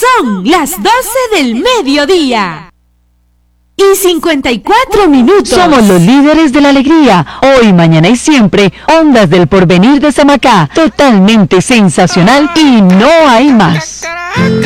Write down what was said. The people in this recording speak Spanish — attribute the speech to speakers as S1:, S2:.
S1: Son las 12 del mediodía. Y 54 minutos.
S2: Somos los líderes de la alegría. Hoy, mañana y siempre. Ondas del Porvenir de Samacá. Totalmente sensacional y no hay más.